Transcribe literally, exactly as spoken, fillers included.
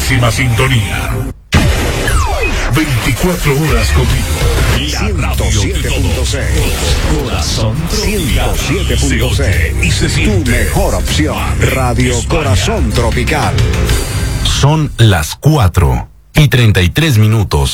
máxima sintonía. veinticuatro horas contigo. ciento siete punto seis. Corazón ciento siete punto seis. Y se siente. Tu mejor opción. Radio Corazón Tropical. Son las cuatro y treinta y tres minutos.